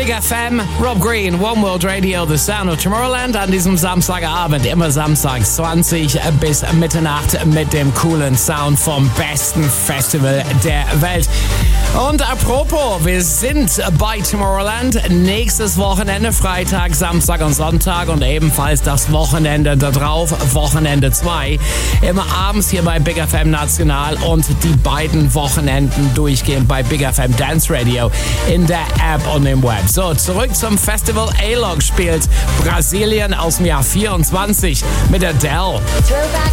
Big FM, Rob Green, One World Radio, The Sound of Tomorrowland an diesem Samstagabend, immer samstags 20 bis Mitternacht mit dem coolen Sound vom besten Festival der Welt. Und apropos, wir sind bei Tomorrowland nächstes Wochenende, Freitag, Samstag und Sonntag und ebenfalls das Wochenende da drauf, Wochenende 2, immer abends hier bei Big FM National und die beiden Wochenenden durchgehend bei Big FM Dance Radio in der App und im Web. So, zurück zum Festival. A-Log spielt Brasilien aus dem Jahr 24 mit Adele.